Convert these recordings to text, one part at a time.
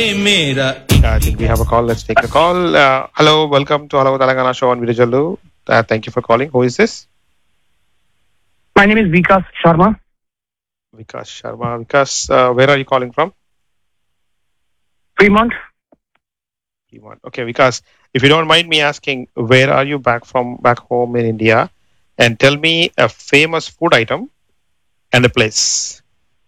I think we have a call. Let's take the call. Hello, welcome to Hello Telangana show on Virajallu. Thank you for calling. Who is this? My name is Vikas Sharma. Vikas Sharma. Vikas, where are you calling from? Fremont. Okay, Vikas, if you don't mind me asking, where are you back home in India? And tell me a famous food item and a place.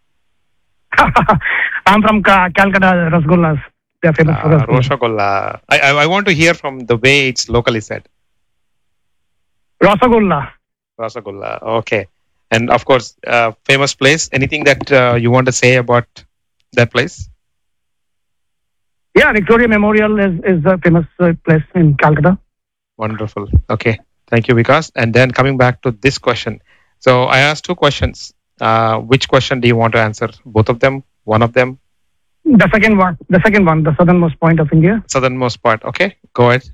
I'm from Calcutta, Rasgullas. They are famous for Rasgulla. I want to hear from the way it's locally said. Rasgulla. Rasgulla. Okay. And of course, famous place. Anything that you want to say about that place? Yeah, Victoria Memorial is a famous place in Calcutta. Wonderful. Okay. Thank you, Vikas. And then coming back to this question. So I asked two questions. Which question do you want to answer? Both of them? One of them? The second one, the southernmost point of India. Southernmost part. Okay. Go ahead.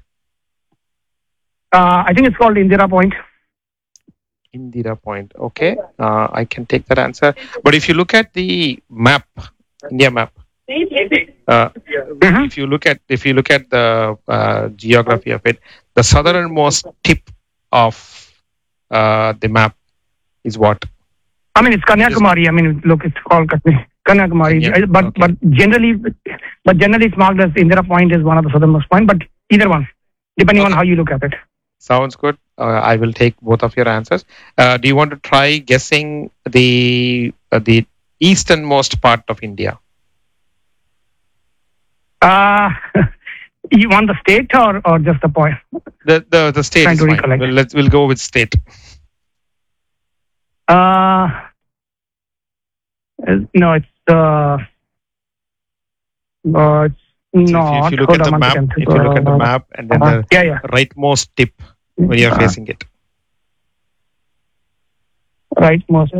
I think it's called Indira Point. Indira Point. Okay. I can take that answer. But if you look at the map, India map, if you look at the geography of it, the southernmost tip of the map is what? I mean, it's Kanyakumari. I mean, look, it's called Kanyakumari. But generally it's marked as Indira Point is one of the southernmost point. But either one, depending on how you look at it. Sounds good. I will take both of your answers. Do you want to try guessing the easternmost part of India? You want the state or just the point? The state is fine. We'll go with state. No, it's not. If you look at the map, and then the rightmost tip when you're facing it. Rightmost.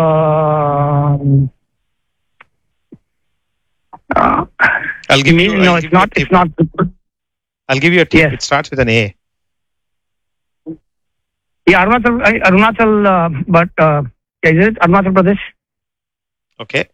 I'll give you. No, it's not. It's not. I'll give you a tip. Yes. It starts with an A. Yeah, Arunachal. But is it Arunachal Pradesh? Okay.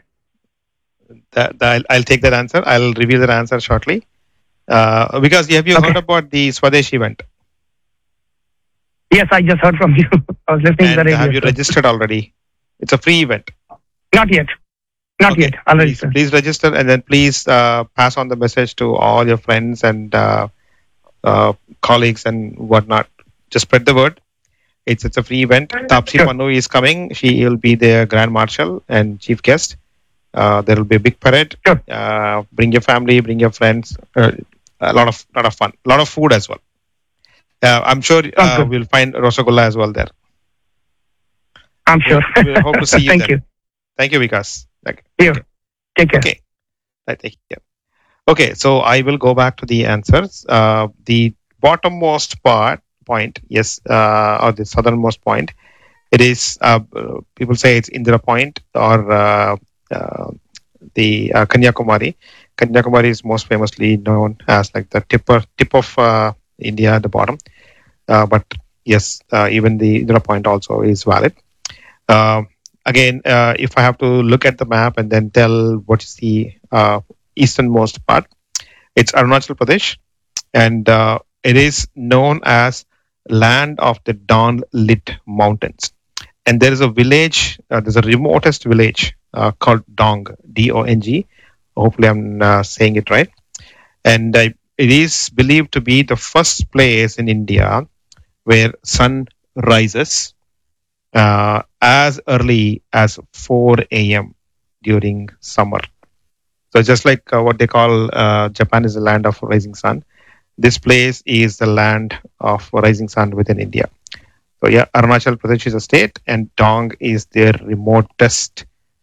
I'll take that answer. I'll reveal that answer shortly. Because have you heard about the Swadesh event? Yes, I just heard from you. I was listening to the radio. Have you registered already? It's a free event. Not yet. Not yet. I'll register. Please register, and then please pass on the message to all your friends and colleagues and whatnot. Just spread the word. It's a free event. Tapsi Pannu is coming. She will be the Grand Marshal and chief guest. There will be a big parade. Sure. Bring your family, bring your friends. A lot of fun, a lot of food as well. I'm sure we'll find Rasgulla as well there. I'm sure. We hope to see you. Thank you. Thank you, Vikas. Here. Take care. Okay. Take care. Okay, so I will go back to the answers. The bottommost point, yes, or the southernmost point, it is, people say it's Indira Point or the Kanyakumari. Kanyakumari is most famously known as like the tip of India at the bottom. But yes, even the Indira Point also is valid. Again, if I have to look at the map and then tell what is the easternmost part, it's Arunachal Pradesh, and it is known as land of the dawn-lit mountains. And there is a village, there's a remotest village called Dong, D-O-N-G. Hopefully I'm saying it right. And it is believed to be the first place in India where sun rises as early as 4 a.m. during summer. So just like what they call Japan is the land of rising sun, this place is the land of rising sun within India. So yeah, Arunachal Pradesh is a state, and Dong is their remotest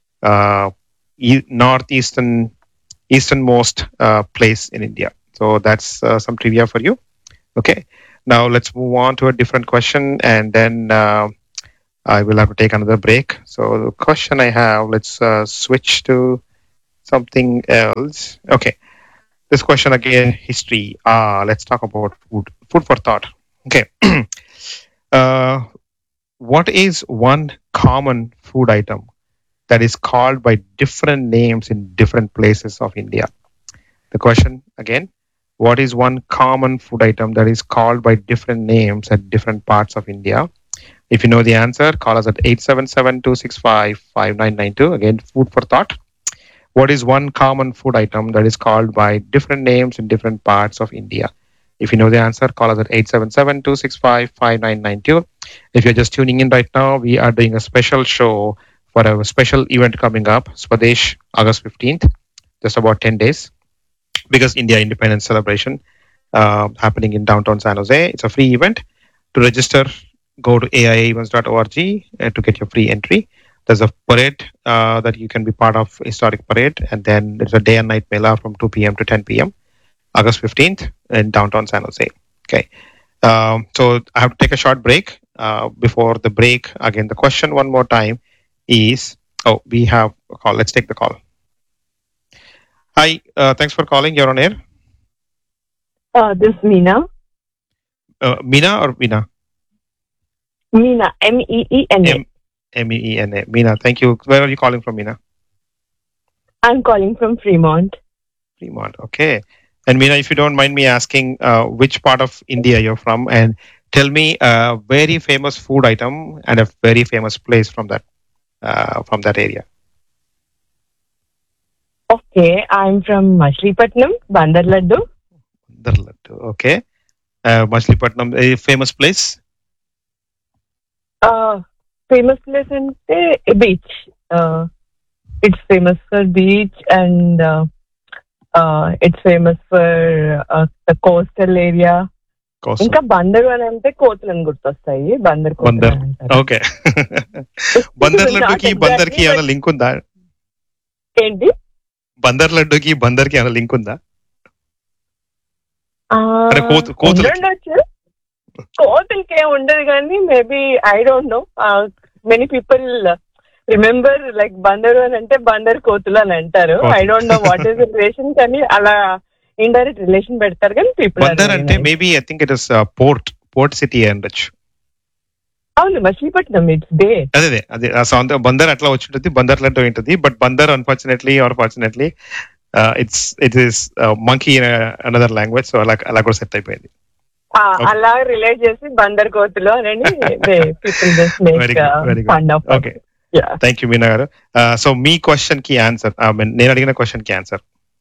easternmost place in India. So that's some trivia for you. Okay, now let's move on to a different question, and then I will have to take another break. So the question I have, let's switch to something else. Okay, this question again, history. Let's talk about food. Food for thought. Okay. What is one common food item that is called by different names in different places of India? The question again: what is one common food item that is called by different names at different parts of India? If you know the answer, call us at 877-265-5992. Again, food for thought. What is one common food item that is called by different names in different parts of India? If you know the answer, call us at 877-265-5992. If you're just tuning in right now, we are doing a special show for a special event coming up, Swadesh, August 15th, just about 10 days, because India Independence Celebration happening in downtown San Jose. It's a free event. To register, go to aiaevents.org to get your free entry. There's a parade that you can be part of, historic parade, and then there's a day and night mela from 2 p.m. to 10 p.m. August 15th in downtown San Jose. Okay. So I have to take a short break. Before the break, again, the question one more time is, we have a call. Let's take the call. Hi, thanks for calling. You're on air. This is Meena. Meena or Meena? Meena, M-E-E-N-A. M-E-E-N-A. Meena, thank you. Where are you calling from, Meena? I'm calling from Fremont. Fremont, okay. And Meena, if you don't mind me asking, which part of India you're from, and tell me a very famous food item and a very famous place from that area. Okay, I'm from Machilipatnam, Bandar Laddu. Bandar Laddu, okay. Machilipatnam, a famous place? Famous place ante a beach. It's famous for beach and it's famous for the coastal area. ఇంకా బందరు అని అంటే కోతులను గుర్తొస్తాయి. Bandar okay. Bandar లడ్డుకి బందర్కి ఏమైనా link ఉందా? ఏంటి? బందర్ లడ్డుకి బందర్కి ఏమైనా link ఉందా? కోతులకి ఏం ఉండదు కానీ maybe I don't know. Many people remember like Bandar అని అంటే బందర్ కోతులు అని అంటారు. I don't know what is the relation, కానీ అలా ఇండైరెక్ట్ రిలేషన్ పెడతారు. కానీ పీపుల్ బందర్ అంటే maybe I think it is port city ఉండొచ్చు. అవును, మచిలీపట్నం ఇట్స్ దే. అదే బందర్ అట్లా వచ్చి ఉంటుంది, బందర్ లడ్డు ఉంటుంది. But Bandar unfortunately are fortunately it is monkey in another language. So అలా కూడా సెట్ అయిపోయింది. అలా రిలేట్ చేసి బందర్ కోతులు అని ఓకే. థ్యాంక్ యూ మీనా గారు. సో మీ క్వశ్చన్ కి ఆన్సర్, నేను అడిగిన క్వశ్చన్ కి ఆన్సర్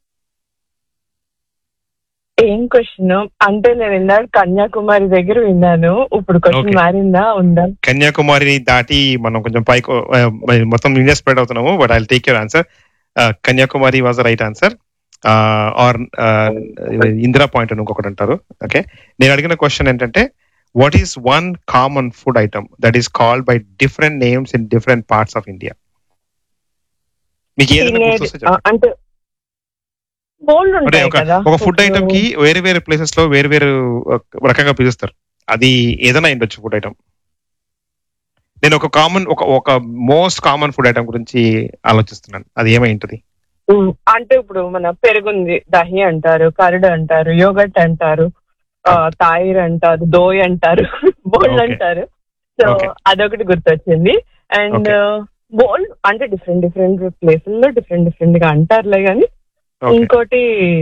ఏం క్వశ్చన్ అంటే నేను ఇందాక కన్యాకుమారి దగ్గర విన్నాను. ఇప్పుడు క్వశ్చన్ మారిందా ఉందా? కన్యాకుమారిని దాటి మనం కొంచెం పైకి మొత్తం ఇండియా స్ప్రెడ్ అవుతున్నాము. But I will take your answer. Kanyakumari was the right answer. Are Indira point అని ఇంకొకటి అంటారు. ఓకే, నేను అడిగిన క్వశ్చన్ ఏంటంటే, what is one common food item that is called by different names in different parts of India? మీకు ఏదైనా అంటే ఒక ఫుడ్ ఐటమ్ కి వేరే వేరే ప్లేసెస్ లో వేరే వేరే రకంగా పిలుస్తారు. అది ఏదైనా ఉండొచ్చు ఫుడ్ ఐటమ్. నేను ఒక మోస్ట్ కామన్ ఫుడ్ ఐటమ్ గురించి ఆలోచిస్తున్నాను. అది ఏమై ఉంటది అంటే ఇప్పుడు మన పెరుగుంది, దహి అంటారు, కర్డ్ అంటారు, యోగట్ అంటారు, తాయిర్ అంటారు, దోయ్ అంటారు, బోల్ అంటారు. సో అదొకటి గుర్తొచ్చింది. అండ్ బోల్ అంటే డిఫరెంట్ డిఫరెంట్ ప్లేసుల్లో డిఫరెంట్ డిఫరెంట్ గా అంటారులే. కానీ ఇంకోటి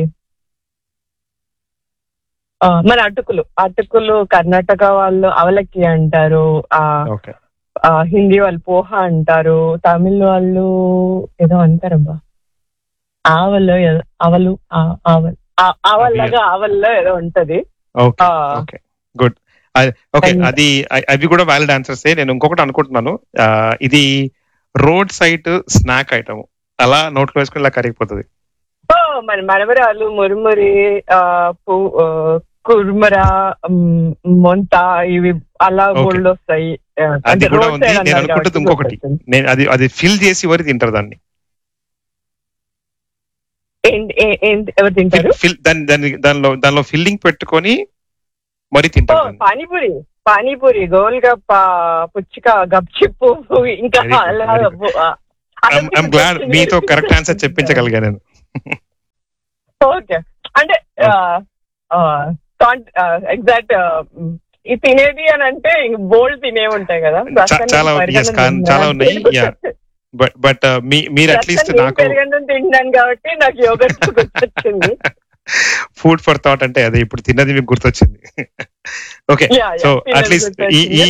మన అటుకులు కర్ణాటక వాళ్ళు అవలక్కి అంటారు, హిందీ వాళ్ళు పోహా అంటారు, తమిళ్ వాళ్ళు ఏదో అంటారబ్బా ఆవల్లో ఏదో ఉంటది. గుడ్. ఓకే, అది అవి కూడా వ్యాలిడ్ ఆన్సర్స్. నేను ఇంకొకటి అనుకుంటున్నాను, ఇది రోడ్ సైడ్ స్నాక్ ఐటమ్, అలా నోట్లో వేసుకుని ఇలా కరిగిపోతుంది. మన మరమరాలు, మురుమురి, కుర్మరా, మొంత, ఇవి అలా బోల్డ్ వస్తాయి. అది కూడా ఉంది. నేను అనుకుంటుంది ఇంకొకటి, అది ఫిల్ చేసి వరి తింటారు దాన్ని. ఎవరు తింటారు? దానిలో ఫిల్లింగ్ పెట్టుకొని మరి తింటారు. పానీపూరి, గోల్గప్ప, పుచ్చిక, గప్చిప్పు, ఇంకా ఐఎమ్ గ్లాడ్ మీతో కరెక్ట్ ఆన్సర్ చెప్పించగలిగా నేను. ఓకే, అంటే ఎగ్జాక్ట్ ఇది తినేది అని అంటే బోల్డ్ తినే ఉంటాయి కదా, చాలా ఉన్నాయి. బట్ మీరు అట్లీస్ట్ నాకు తింటాను కాబట్టి నాకు యోగర్ట్ గుర్తొచ్చింది. ఫుడ్ ఫర్ థాట్ అంటే అదే ఇప్పుడు తిన్నది మీకు గుర్తొచ్చింది. ఓకే, సో అట్లీస్ట్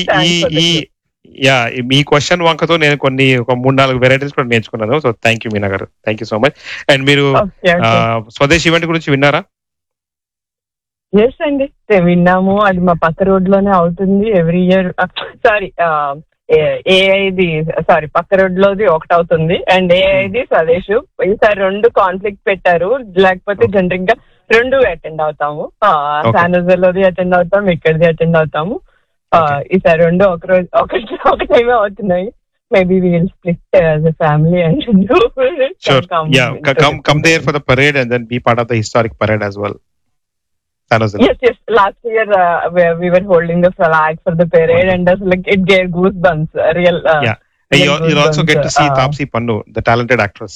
మీ క్వశ్చన్ వంకతో నేను కొన్ని ఒక 3-4 వెరైటీస్ కూడా నేర్చుకున్నాను. సో థ్యాంక్ యూ మీనా గారు, thank you so much. And మీరు స్వదేశ్ ఈవెంట్ గురించి విన్నారా? ఎస్ అండి, విన్నాము. అది మా పక్క రోడ్ లోనే అవుతుంది ఎవ్రీ ఇయర్. సారీ, ఏఐది పక్క రోడ్ లోది ఒకటి అవుతుంది అండ్ ఏఐది స్వదేశ్. ఈసారి 2 కాన్ఫ్లిక్ట్ పెట్టారు, లేకపోతే జనరల్ గా 2 అటెండ్ అవుతాము. శానోజేలోది అటెండ్ అవుతాం, ఇక్కడిది అటెండ్ అవుతాము. ఈసారి 2 ఒక టైమే అవుతున్నాయి. Maybe we will split as a family and do. Sure. Come there for the parade and then be part of the historic parade as well. Yes. Last year we were holding the flag for the parade and it gave goosebumps. You'll also get to see Taapsee Pannu, the talented actress,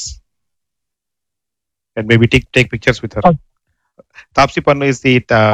and maybe take pictures with her. Taapsee Pannu is the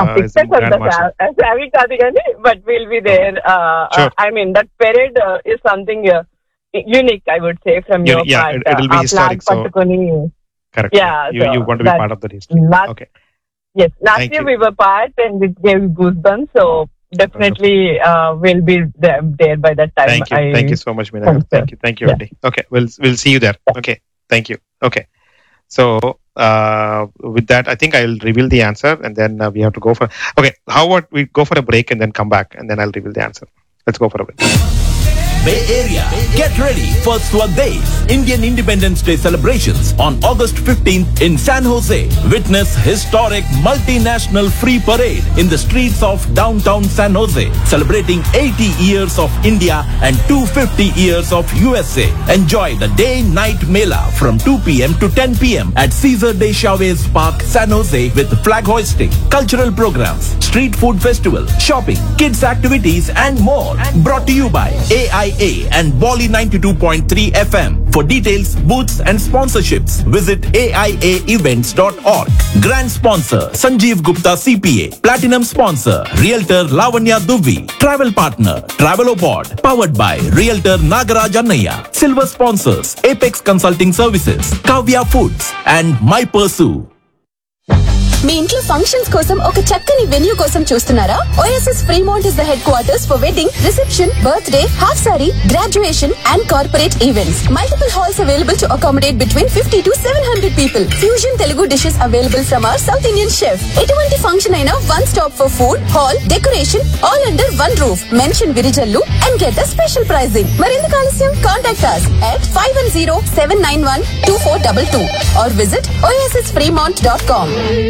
but we'll be there. Sure. I mean, that parade is something unique, I would say, from your part. It'll be historic. So correct. Yeah, you want to be part of the history. Okay. Yes, last year we were part and it gave goosebumps. So definitely we'll be there by that time. Thank you so much, Meena. Thank you, Andy. Okay, we'll see you there. Okay, thank you. Okay, so with that, I think I'll reveal the answer and then we have to go for. Okay, how about we go for a break and then come back and then I'll reveal the answer. Let's go for a break. Bay Area, get ready for Swadesh Indian Independence Day celebrations on August 15th in San Jose. Witness historic multinational free parade in the streets of downtown San Jose, celebrating 80 years of India and 250 years of USA. Enjoy the day-night mela from 2 p.m. to 10 p.m. at Cesar de Chavez Park, San Jose, with flag hoisting, cultural programs, street food festival, shopping, kids activities and more. Brought to you by AIA and Bolly 92.3 FM. For details, booths and sponsorships, visit AIAevents.org. Grand sponsor Sanjeev Gupta CPA. Platinum sponsor Realtor Lavanya Dubey. Travel partner Travelopod. Powered by Realtor Nagaraj Annaya. Silver sponsors Apex Consulting Services, Kavya Foods and My Pursue. మీ ఇంట్లో functions కోసం ఒక చక్కని venue కోసం చూస్తున్నారా? OSS Fremont is the head quarters for wedding, reception, birthday, half sorry, graduation and corporate events. Multiple halls available to accommodate between 50 to 700 people. Fusion Telugu dishes available from our south Indian chef. ఎటువంటి function అయినా one stop for food, hall, decoration, all under one roof. Mention Virijallu and get a special pricing. మరెందుకు ఆలస్యం? Contact us at 510-791-2422 or visit ossfremont.com.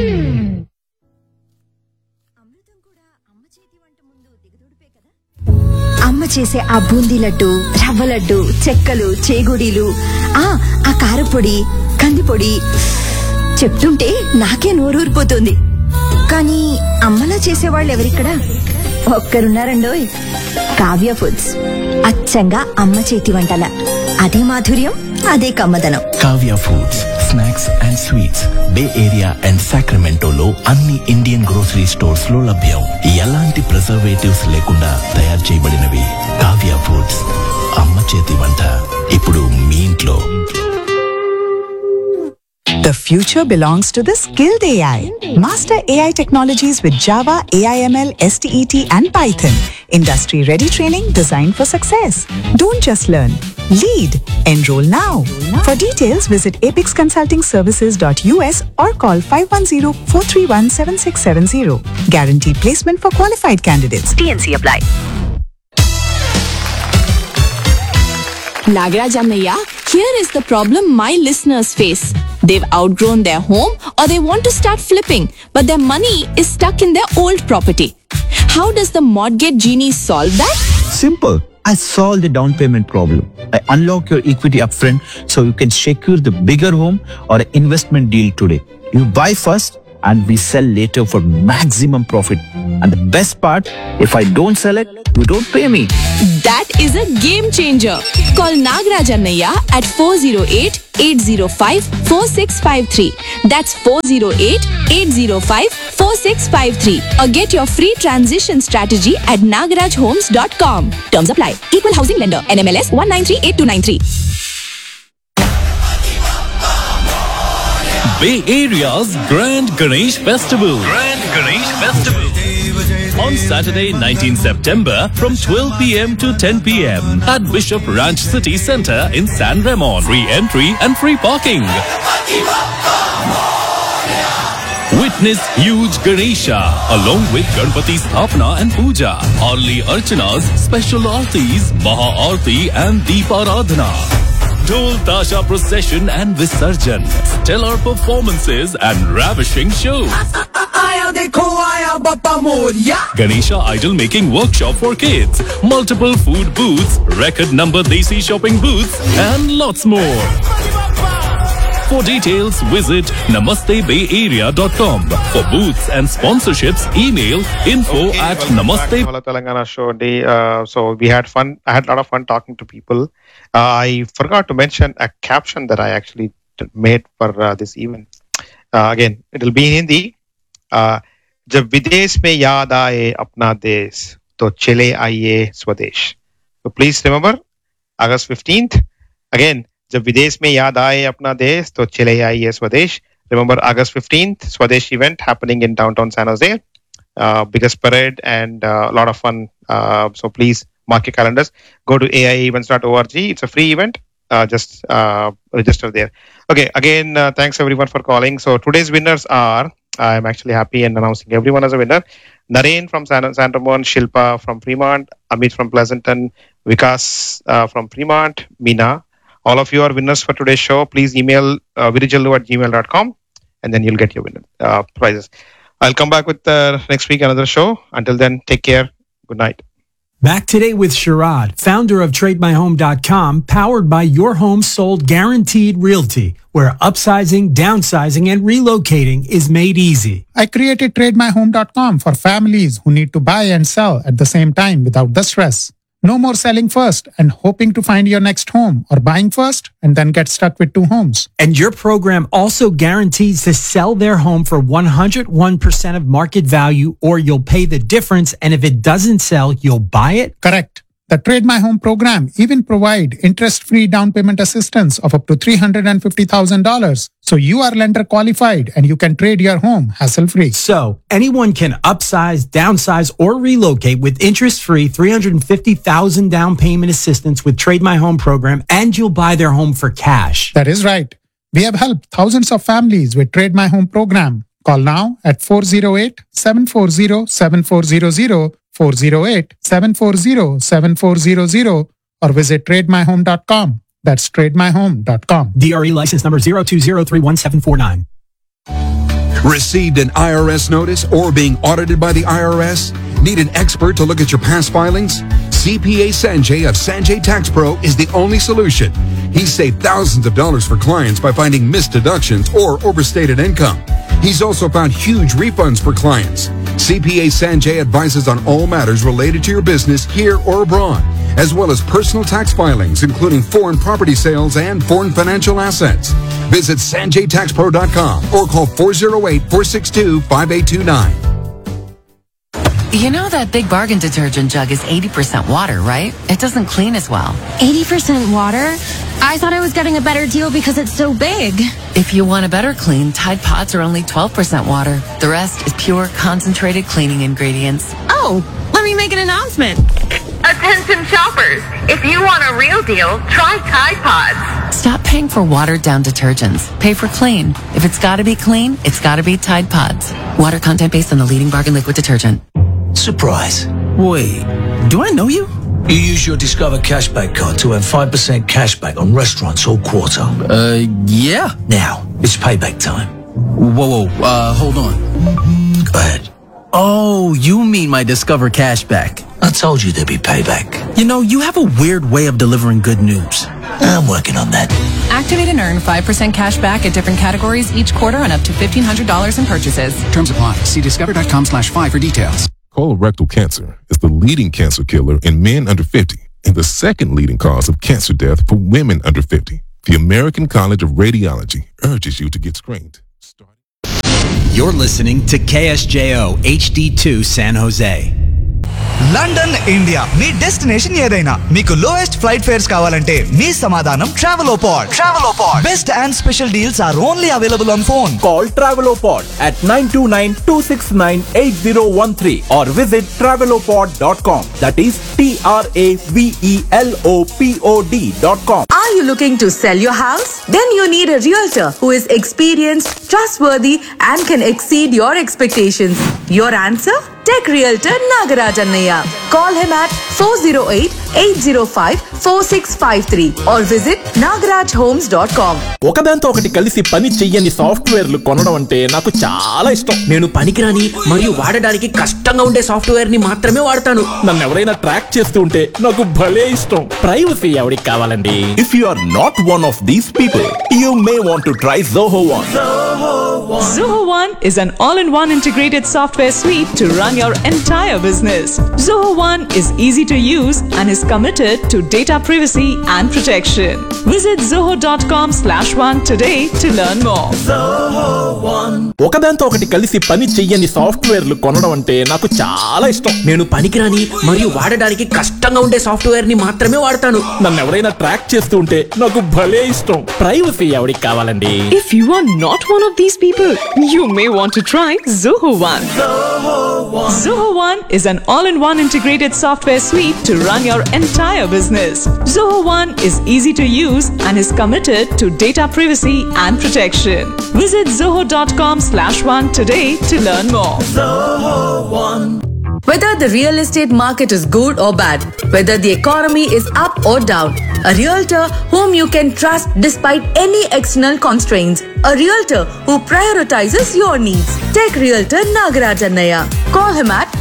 అమ్మ చేసే ఆ బూందీ లడ్డు, రవ్వ లడ్డు, చెక్కలు, చేగుడీలు, ఆ కారపొడి, కందిపొడి చెప్తుంటే నాకే నోరూరిపోతుంది. కానీ అమ్మలా చేసేవాళ్ళు ఎవరిక్కడ? ఒక్కరున్నారండోయ్, కావ్య ఫుడ్స్. అచ్చంగా అమ్మ చేతి వంటల అదే మాధుర్యం, అదే కమ్మదనం. Kavya foods, snacks and sweets. Bay area and సాక్రమెంటోలో అన్ని ఇండియన్ గ్రోసరీ స్టోర్స్ లో లభ్యం. ఎలాంటి ప్రిజర్వేటివ్స్ లేకుండా తయారు చేయబడినవి. కావ్య ఫుడ్స్, అమ్మ చేతి వంట ఇప్పుడు మీ ఇంట్లో. The future belongs to the skilled AI. Master AI technologies with Java, AIML, STET and Python. Industry-ready training designed for success. Don't just learn. Lead. Enroll now. For details, visit apexconsultingservices.us or call 510-431-7670. Guaranteed placement for qualified candidates. TNC apply. Nagaraj Annaya, here is the problem my listeners face. They've outgrown their home or they want to start flipping, but their money is stuck in their old property. How does the Mortgage Genie solve that? Simple. I solve the down payment problem. I unlock your equity upfront so you can secure the bigger home or an investment deal today. You buy first and we sell later for maximum profit. And the best part, if I don't sell it, you don't pay me. That is a game changer. Call Nagaraj Annaya at 408-805-4653. That's 408-805-4653. Or get your free transition strategy at nagarajhomes.com. Terms apply. Equal housing lender. NMLS 1938293. Bay Area's Grand Ganesh Festival. On Saturday, 19 September from 12 p.m. to 10 p.m. at Bishop Ranch City Center in San Ramon. Free entry and free parking. Witness huge Ganesha along with Ganpati Sthapana and Puja, Arli Archanas, special Aartis, Maha Aarti and Deeparadhana. Dhol Tasha procession and Visarjan, stellar performances and ravishing shows. Ganesha idol making workshop for kids, multiple food booths, record number Desi shopping booths and lots more. For details, visit namastebayarea.com. For booths and sponsorships, email info@namaste. Telangana show day. So we had fun. I had a lot of fun talking to people. I forgot to mention a caption that I actually made for this event. Again, it will be in Hindi. जब विदेश में याद आए अपना देश तो चले आइए स्वदेश. So please remember August 15th. Again, जब विदेश में याद आए अपना देश तो चले आइए स्वदेश. Remember August 15th, Swadesh event happening in downtown San Jose. Biggest parade and a lot of fun. So please mark your calendars. Go to aievents.org. It's a free event. Just register there. Okay, again, thanks everyone for calling. So today's winners are, I'm actually happy in announcing everyone as a winner. Naren from San Ramon, Shilpa from Fremont, Amit from Pleasanton, Vikas from Fremont, Meena. All of you are winners for today's show. Please email virijallu@gmail.com and then you'll get your winner prizes. I'll come back with next week another show. Until then, take care. Good night. Back today with Sharad, founder of TradeMyHome.com, powered by Your Home Sold Guaranteed Realty, where upsizing, downsizing, and relocating is made easy. I created TradeMyHome.com for families who need to buy and sell at the same time without the stress. No more selling first and hoping to find your next home, or buying first and then get stuck with two homes. And your program also guarantees to sell their home for 101% of market value, or you'll pay the difference, and if it doesn't sell, you'll buy it? Correct. The Trade My Home program even provide interest-free down payment assistance of up to $350,000. So you are lender qualified and you can trade your home hassle-free. So anyone can upsize, downsize, or relocate with interest-free $350,000 down payment assistance with Trade My Home program, and you'll buy their home for cash. That is right. We have helped thousands of families with Trade My Home program. Call now at 408-740-7400, 408-740-7400, or visit TradeMyHome.com. That's TradeMyHome.com. DRE license number 02031749. Received an IRS notice or being audited by the IRS? Need an expert to look at your past filings? CPA Sanjay of Sanjay Tax Pro is the only solution. He's saved thousands of dollars for clients by finding missed deductions or overstated income. He's also found huge refunds for clients. CPA Sanjay advises on all matters related to your business here or abroad, as well as personal tax filings, including foreign property sales and foreign financial assets. Visit sanjaytaxpro.com or call 408-462-5829. You know that Big Bargain detergent jug is 80% water, right? It doesn't clean as well. 80% water? I thought I was getting a better deal because it's so big. If you want a better clean, Tide Pods are only 12% water. The rest is pure, concentrated cleaning ingredients. Oh, let me make an announcement. Attention shoppers, if you want a real deal, try Tide Pods. Stop paying for watered-down detergents. Pay for clean. If it's gotta be clean, it's gotta be Tide Pods. Water content based on the leading bargain liquid detergent. Surprise. Wait, do I know you? You use your Discover Cashback card to earn 5% cashback on restaurants all quarter. Yeah. Now, it's payback time. Whoa, hold on. Go ahead. Oh, you mean my Discover Cashback. I told you there'd be payback. You know, you have a weird way of delivering good news. I'm working on that. Activate and earn 5% cash back at different categories each quarter on up to $1,500 in purchases. Terms apply. See discover.com/5 for details. Colorectal cancer is the leading cancer killer in men under 50 and the second leading cause of cancer death for women under 50. The American College of Radiology urges you to get screened. You're listening to KSJO HD2 San Jose. London India me destination ఏదైనా మీకు lowest flight fares కావాలంటే మీ సమాధానం Travelopod. Best and special deals are only available on phone. Call Travelopod at 929-269-8013 or visit travelopod.com. That is TRAVELOPOD.com. Are you looking to sell your house? Then you need a realtor who is experienced, trustworthy and can exceed your expectations. Your answer? Tech Realtor Nagaraj Annaya. Call him at 408-805-4653 or visit nagarajhomes.com. ఒకదాంతో ఒకటి కలిసి పని చెయ్యని సాఫ్ట్వేర్లు కొనడం అంటే నాకు చాలా ఇష్టం. నేను పనికిరాని మరియు వాడడానికి కష్టంగా ఉండే సాఫ్ట్వేర్ ని మాత్రమే వాడతాను. నన్ను ఎవరైనా ట్రాక్ చేస్తూ ఉంటే నాకు భలే ఇష్టం. ప్రైవసీ ఎవరికి కావాలండి? If you are not one of these people, you may want to try Zoho One. Zoho One is an all-in-one integrated software suite to run your entire business. Zoho One is easy to use and is committed to data privacy and protection. Visit zoho.com/one today to learn more. ఒకదాంతో ఒకటి కలిసి పని చెయ్యని సాఫ్ట్వేర్లు కొనడం అంటే నాకు చాలా ఇష్టం. నేను పనికిరాని మరియు వాడడానికి కష్టంగా ఉండే సాఫ్ట్వేర్ ని మాత్రమే వాడతాను. నన్ను ఎవరైనా ట్రాక్ చేస్తూ ఉంటే నాకు భలే ఇష్టం. ప్రైవసీ ఎవరికి కావాలండి? If you are not one of these people, you may want to try Zoho One. Zoho One is an all-in-one integrated software suite to run your entire business. Zoho One is easy to use and is committed to data privacy and protection. Visit zoho.com/one today to learn more. Whether the real estate market is good or bad, whether the economy is up or down, a realtor whom you can trust despite any external constraints, a realtor who prioritizes your needs. Tech Realtor Nagaraj Annaya. Call him at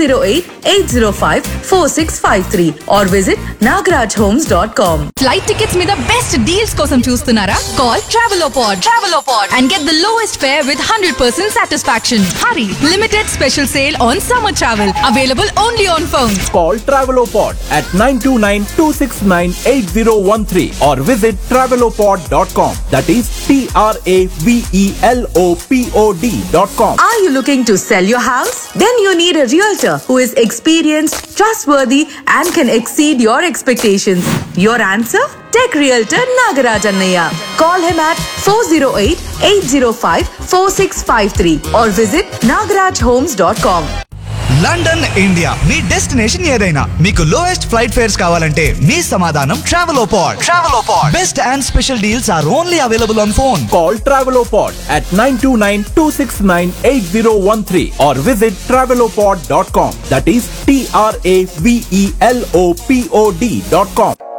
408-805-4653 or visit nagarajhomes.com. Flight tickets మీద best deals కోసం చూస్తున్నారా? Call Travelopod and get the lowest fare with 100% satisfaction. Hurry! Limited special sale on summer travel. Available only on phone. Call Travelopod at 929-269-8013 or visit travelopod.com. That is TRAVELOPOD.com. Are you looking to sell your house? Then you need a realtor who is experienced, trustworthy and can exceed your expectations. Your answer? Tech Realtor Nagaraj Annaya. Call him at 408-805-4653 or visit nagarajhomes.com. London India me destination ఏదైనా మీకు lowest flight fares కావాలంటే మీ సమాధానం Travelopod. Best and special deals are only available on phone. Call Travelopod at 929-269-8013 or visit travelopod.com. That is TRAVELOPOD.com.